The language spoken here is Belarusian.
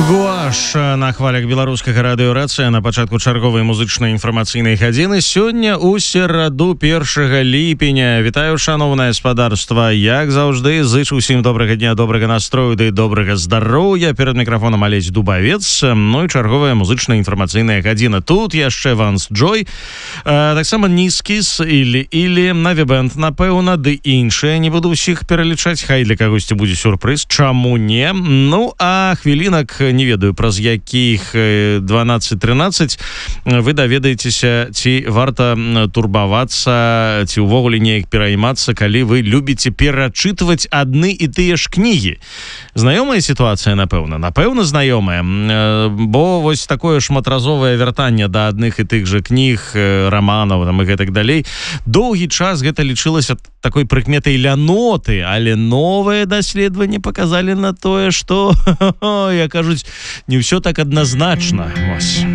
Гуаш на хвалях беларускага радыёрацыя на пачатку чарговай музычнай інфармацыйнай гадзіны. Сёння у сераду 1 ліпеня. Вітаю, шановнае спадарства. Як заўжды, зычу ўсім добрага дня, добрага настрою ды добрага здароўя. Перад мікрафонам Алесь Дубавец. Ну і чарговая музычная інфармацыйная гадзіна. Тут яшчэ Ванс Джой. Таксама Нізкіс или Навібэнд, напэўна, ды іншыя. Не буду ўсіх пералічаць, хай для кагосьці будзе сюрпрыз. Чаму не? Ну, а хвілінак не ведаю, праз якіх 12-13 вы даведаецеся, ці варта турбавацца, ці ўвогуле неяк пераймацца, калі вы любіце перачытваць адны і тыя ж кнігі. Знаёмая сітуацыя, напэўна? Напэўна, знаёмая. Бо вось такое шматразовае вяртанне да адных і тых жа кніг, раманаў там, і гэтак далей. Доўгі час гэта лічылася такой прыкметай ляноты, але новыя даследаванні паказалі на тое, што, як кажуць, не ўсё так адназначна. Вось.